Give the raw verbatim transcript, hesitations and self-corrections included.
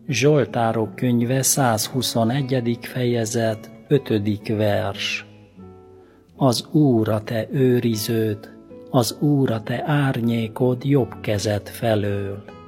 Zsoltárok könyve százhuszonegyedik fejezet, ötödik vers. Az Úr a te őriződ, az Úr a te árnyékod jobb kezed felől.